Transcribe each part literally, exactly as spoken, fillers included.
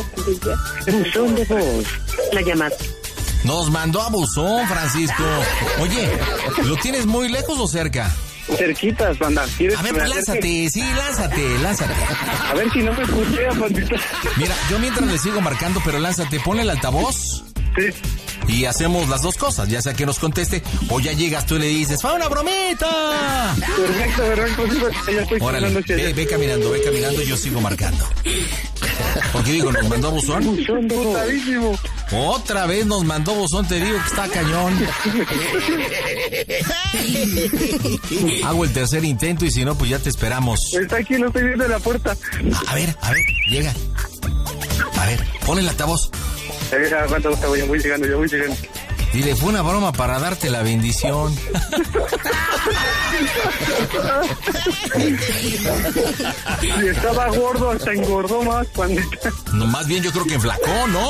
Buzón de voz. La llamada. Nos mandó a buzón, Francisco. Oye, ¿lo tienes muy lejos o cerca? Cerquitas, banda. A ver, pues lánzate, sí, lánzate, lánzate. A ver si no me escuché, bandita. Mira, yo mientras le sigo marcando, pero lánzate, ponle el altavoz. Sí. Y hacemos las dos cosas, ya sea que nos conteste o ya llegas tú y le dices, ¡fue una bromita! Perfecto, perfecto. Ya estoy Órale, ve, ve caminando, ve caminando y yo sigo marcando. Porque digo, ¿nos mandó buzón? Buzón botadísimo. Otra vez nos mandó buzón, te digo que está cañón. Hago el tercer intento y si no, pues ya te esperamos. Está aquí, no estoy viendo en la puerta. A, a ver, a ver, llega. A ver, pon el altavoz. A ver, aguanta, Gustavo, ya voy llegando, ya voy llegando. Dile, fue una broma para darte la bendición. Si estaba gordo, hasta engordó más, pandita. No, más bien yo creo que enflacó, ¿no?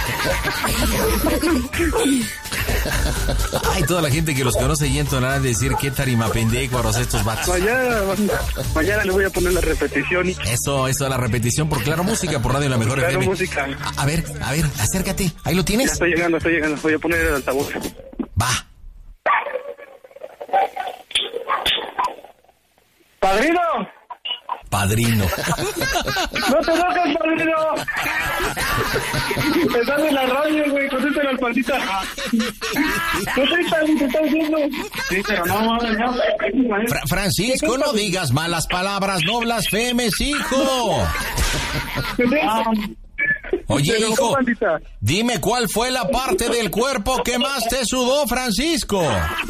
Ay, toda la gente que los conoce y entonará a decir qué tarimapendécuaros estos vatos. Mañana, mañana le voy a poner la repetición. Eso, eso, la repetición por Claro Música, por Radio La Mejor Claro F M. Música. A, a ver, a ver, acércate. ¿Ahí lo tienes? Ya estoy llegando, estoy llegando. Voy a poner el altavoz. Va. ¡Padrino! Padrino. ¡No te enojes, padrino! Estás en la radio, güey, contéstale al pandita. ¿Qué soy tan te estás viendo? Sí, pero no, no, no. Fra- Francisco, no digas malas palabras, no blasfemes, hijo. Oye, Pero, hijo, pandita, dime cuál fue la parte del cuerpo que más te sudó, Francisco.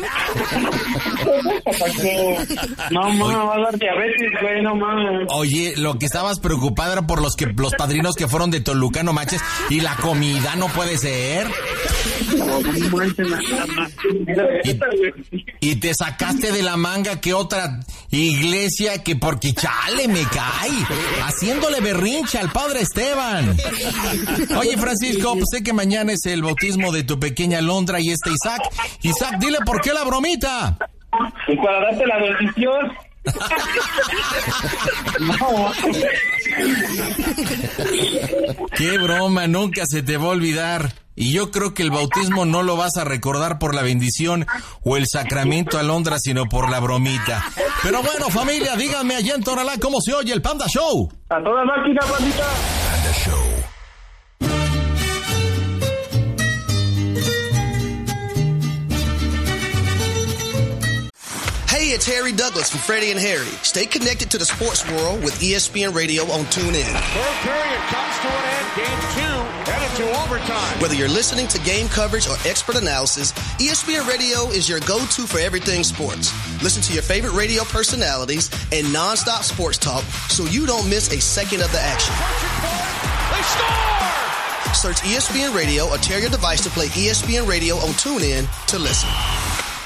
no, mames, va a dar diabetes, güey, no mames. Oye, lo que estabas preocupado era por los que los padrinos que fueron de Toluca, no manches, y la comida no puede ser. Y, y te sacaste de la manga que otra iglesia que porque chale me cae, haciéndole berrinche al padre Esteban. Oye, Francisco, pues sé que mañana es el bautismo de tu pequeña Alondra y este Isaac. Isaac, dile por qué la bromita. Y para darte la bendición. No. Qué broma, nunca se te va a olvidar. Y yo creo que el bautismo no lo vas a recordar por la bendición o el sacramento Alondra, sino por la bromita. Pero bueno, familia, díganme allá en Tonalá cómo se oye el Panda Show. A toda máquina, pandita. Panda Show. Hey, it's Harry Douglas from Freddie and Harry. Stay connected to the sports world with E S P N Radio on TuneIn. Third period comes to an end. Game two headed to overtime. Whether you're listening to game coverage or expert analysis, E S P N Radio is your go-to for everything sports. Listen to your favorite radio personalities and nonstop sports talk so you don't miss a second of the action. They score! Search E S P N Radio or tear your device to play E S P N Radio on TuneIn to listen.